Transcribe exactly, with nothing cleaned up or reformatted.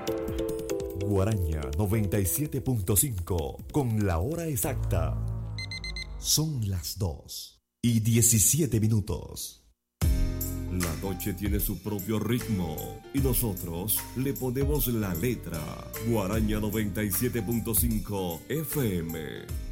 Guaraña noventa y siete punto cinco con la hora exacta. Son las dos y diecisiete minutos. La noche tiene su propio ritmo y nosotros le ponemos la letra. Guaraña noventa y siete punto cinco F M.